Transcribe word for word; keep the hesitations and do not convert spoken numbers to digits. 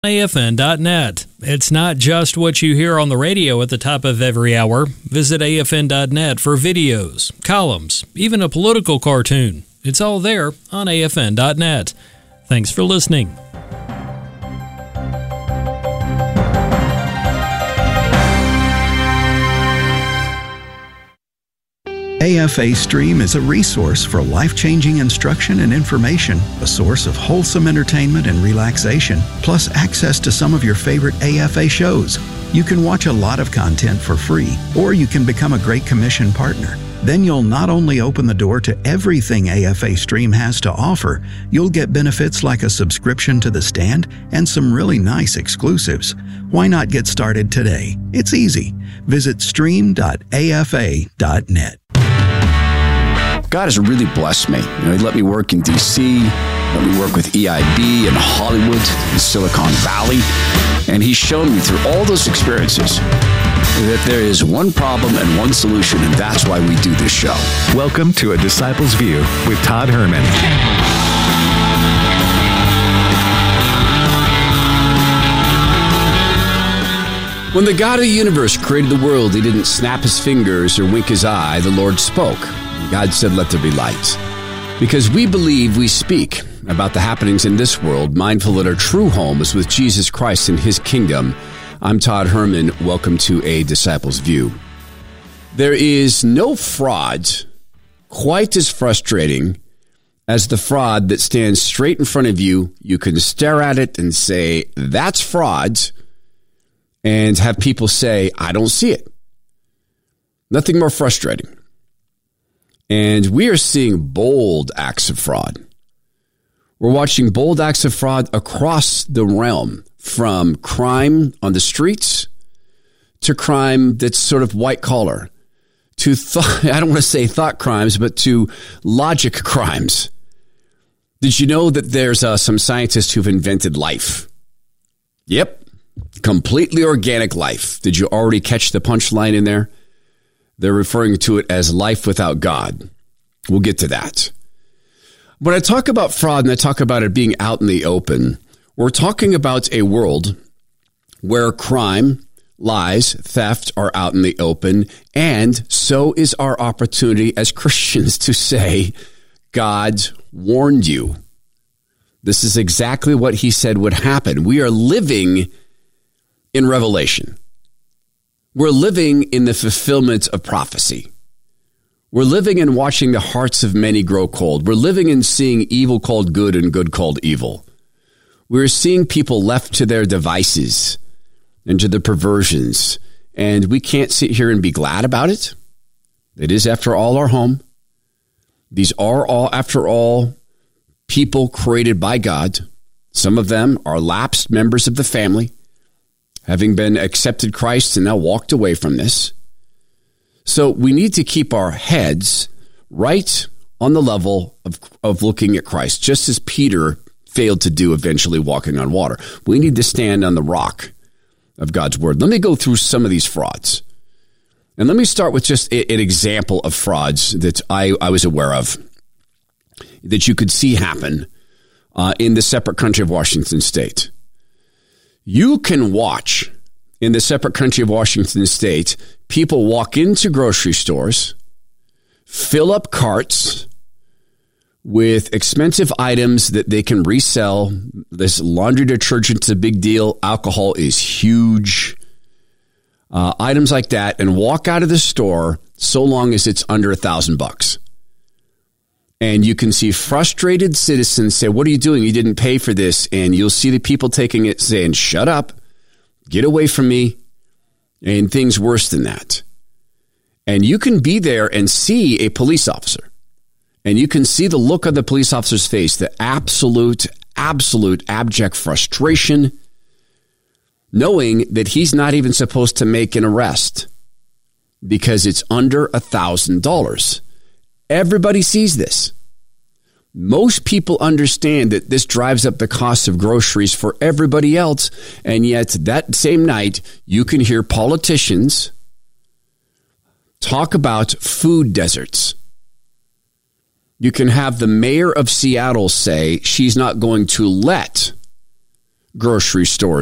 A F N dot net. It's not just what you hear on the radio at the top of every hour. Visit A F N dot net for videos, columns, even a political cartoon. It's all there on A F N dot net. Thanks for listening. A F A Stream is a resource for life-changing instruction and information, a source of wholesome entertainment and relaxation, plus access to some of your favorite A F A shows. You can watch a lot of content for free, or you can become a Great Commission partner. Then you'll not only open the door to everything A F A Stream has to offer, you'll get benefits like a subscription to The Stand and some really nice exclusives. Why not get started today? It's easy. Visit stream dot A F A dot net. God has really blessed me. You know, he let me work in D C, let me work with E I B in Hollywood, in Silicon Valley, and he's shown me through all those experiences that there is one problem and one solution, and that's why we do this show. Welcome to A Disciple's View with Todd Herman. When the God of the universe created the world, he didn't snap his fingers or wink his eye. The Lord spoke. God said, let there be light. Because we believe we speak about the happenings in this world, mindful that our true home is with Jesus Christ and his kingdom. I'm Todd Herman. Welcome to A Disciple's View. There is no fraud quite as frustrating as the fraud that stands straight in front of you. You can stare at it and say, that's fraud, and have people say, I don't see it. Nothing more frustrating. And we are seeing bold acts of fraud. We're watching bold acts of fraud across the realm, from crime on the streets to crime that's sort of white collar, to th- I don't want to say thought crimes, but to logic crimes. Did you know that there's uh, some scientists who've invented life? Yep, completely organic life. Did you already catch the punchline in there? They're referring to it as life without God. We'll get to that. When I talk about fraud and I talk about it being out in the open, we're talking about a world where crime, lies, theft are out in the open, and so is our opportunity as Christians to say, God warned you. This is exactly what he said would happen. We are living in Revelation. We're living in the fulfillment of prophecy. We're living in watching the hearts of many grow cold. We're living in seeing evil called good and good called evil. We're seeing people left to their devices and to their perversions. And we can't sit here and be glad about it. It is, after all, our home. These are all, after all, people created by God. Some of them are lapsed members of the family, having been accepted Christ and now walked away from this. So we need to keep our heads right on the level of, of looking at Christ, just as Peter failed to do eventually walking on water. We need to stand on the rock of God's word. Let me go through some of these frauds. And let me start with just a, an example of frauds that I, I was aware of that you could see happen uh, in the separate country of Washington State. You can watch in the separate country of Washington State, people walk into grocery stores, fill up carts with expensive items that they can resell. This laundry detergent's a big deal. Alcohol is huge. Uh, items like that, and walk out of the store so long as it's under a thousand bucks. And you can see frustrated citizens say, what are you doing? You didn't pay for this. And you'll see the people taking it saying, shut up, get away from me, and things worse than that. And you can be there and see a police officer. And you can see the look on the police officer's face, the absolute, absolute abject frustration, knowing that he's not even supposed to make an arrest because it's under a thousand dollars. Everybody sees this. Most people understand that this drives up the cost of groceries for everybody else. And yet that same night, you can hear politicians talk about food deserts. You can have the mayor of Seattle say she's not going to let grocery stores.